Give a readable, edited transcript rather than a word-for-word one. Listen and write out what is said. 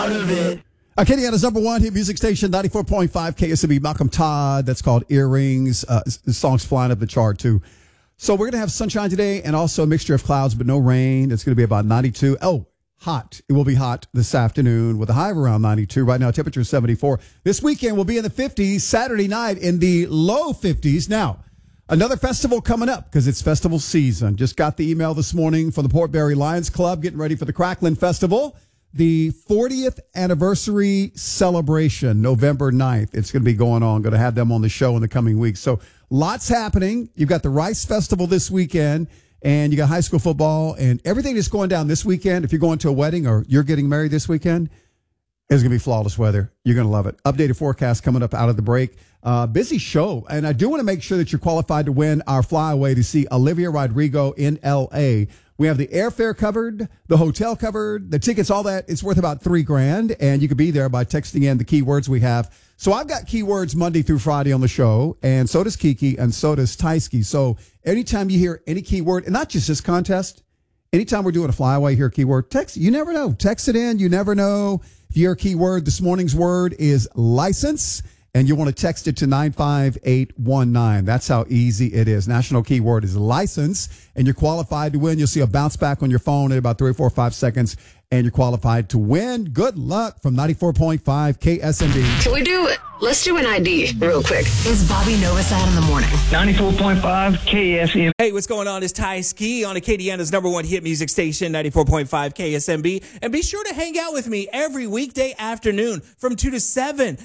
Acadiana's number one hit music station, 94.5 KSMB. Malcolm Todd, that's called Earrings. The song's flying up the chart, too. So we're going to have sunshine today and also a mixture of clouds, but no rain. It's going to be about 92. Oh, hot. It will be hot this afternoon with a high of around 92. Right now, temperature is 74. This weekend will be in the 50s. Saturday night in the low 50s. Now, another festival coming up because it's festival season. Just got the email this morning from the Port Barre Lions Club getting ready for the Cracklin Festival. The 40th anniversary celebration, November 9th. It's going to be going on. Going to have them on the show in the coming weeks. So lots happening. You've got the Rice Festival this weekend, and you got high school football, and everything that's going down this weekend. If you're going to a wedding or you're getting married this weekend, it's going to be flawless weather. You're going to love it. Updated forecast coming up out of the break. Busy show. And I do want to make sure that you're qualified to win our flyaway to see Olivia Rodrigo in L.A. We have the airfare covered, the hotel covered, the tickets, all that. It's worth about $3,000, and you could be there by texting in the keywords we have. So I've got keywords Monday through Friday on the show, and so does Kiki, and so does Tyski. So anytime you hear any keyword, and not just this contest, anytime we're doing a flyaway, hear a keyword, text. You never know. Text it in. You never know. If you hear a keyword, this morning's word is license, and you want to text it to 95819. That's how easy it is. National keyword is license, and you're qualified to win. You'll see a bounce back on your phone in about 3 or 4 or 5 seconds, and you're qualified to win. Good luck from 94.5 KSMB. Let's do an ID real quick. It's Bobby Novosad in the morning. 94.5 KSMB. Hey, what's going on? It's Ty Ski on Acadiana's number one hit music station, 94.5 KSMB. And be sure to hang out with me every weekday afternoon from 2 to 7.